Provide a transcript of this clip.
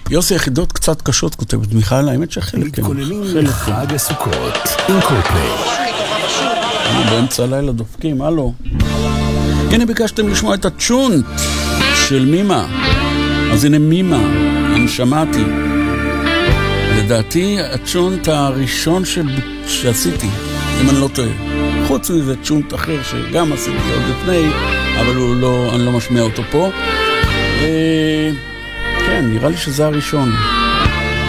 יוסי, יחידות קצת קשות כותבת מיכל, האמת שחלק מתכוננים לחג הסוכות עם קולפליי. באמצע הלילה דופקים, הלו. הנה ביקשתם לשמוע את הצ'ונט של מימה. אז הנה מימה, אני שמעתי. לדעתי הצ'ונט הראשון שעשיתי, אם אני לא טועה. חוץ מזה צ'ונט אחר שגם עשיתי עוד לפני, אבל אני לא משמיע אותו פה. כן, נראה לי שזה הראשון.